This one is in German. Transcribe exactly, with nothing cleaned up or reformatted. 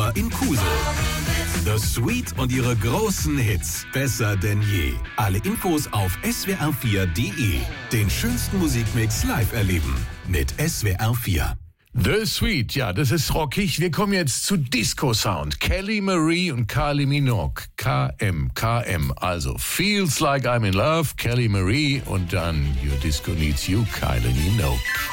Vier in Kusel. The Sweet und ihre großen Hits. Besser denn je. Alle Infos auf S W R vier Punkt de. Den schönsten Musikmix live erleben. Mit S W R vier. The Sweet, ja, das ist rockig. Wir kommen jetzt zu Disco Sound. Kelly Marie und Kylie Minogue. K M, K M. Also Feels Like I'm in Love, Kelly Marie und dann Your Disco Needs You, Kylie Minogue.